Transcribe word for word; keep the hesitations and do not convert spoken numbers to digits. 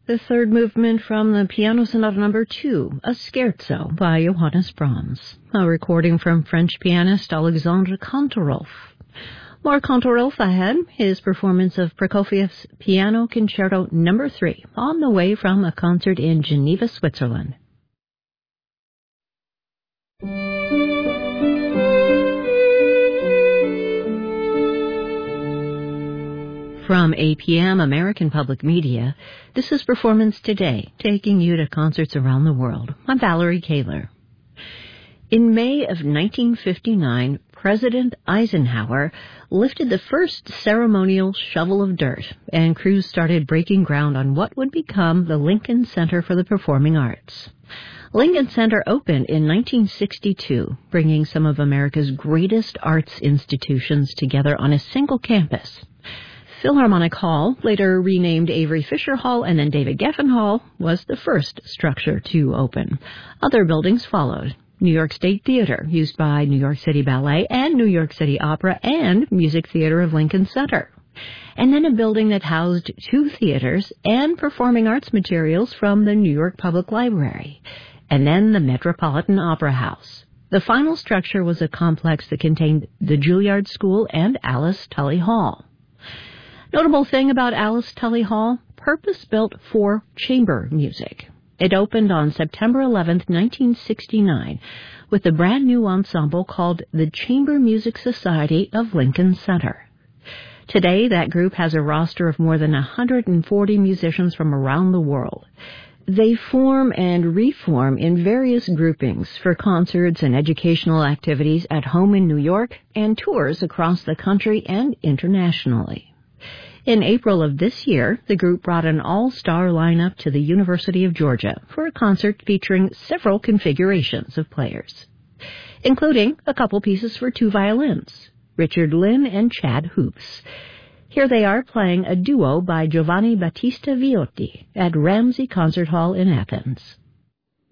The third movement from the Piano Sonata Number two, a scherzo by Johannes Brahms, a recording from French pianist Alexandre Kantorov. More Kantorov ahead, his performance of Prokofiev's Piano Concerto Number three, on the way from a concert in Geneva, Switzerland. From A P M American Public Media, this is Performance Today, taking you to concerts around the world. I'm Valerie Kaler. In May of nineteen fifty-nine, President Eisenhower lifted the first ceremonial shovel of dirt, and crews started breaking ground on what would become the Lincoln Center for the Performing Arts. Lincoln Center opened in nineteen sixty-two, bringing some of America's greatest arts institutions together on a single campus. Philharmonic Hall, later renamed Avery Fisher Hall and then David Geffen Hall, was the first structure to open. Other buildings followed. New York State Theater, used by New York City Ballet and New York City Opera and Music Theater of Lincoln Center. And then a building that housed two theaters and performing arts materials from the New York Public Library. And then the Metropolitan Opera House. The final structure was a complex that contained the Juilliard School and Alice Tully Hall. Notable thing about Alice Tully Hall, purpose-built for chamber music. It opened on September eleventh, nineteen sixty-nine, with a brand new ensemble called the Chamber Music Society of Lincoln Center. Today, that group has a roster of more than one hundred forty musicians from around the world. They form and reform in various groupings for concerts and educational activities at home in New York and tours across the country and internationally. In April of this year, the group brought an all-star lineup to the University of Georgia for a concert featuring several configurations of players, including a couple pieces for two violins, Richard Lynn and Chad Hoops. Here they are playing a duo by Giovanni Battista Viotti at Ramsey Concert Hall in Athens.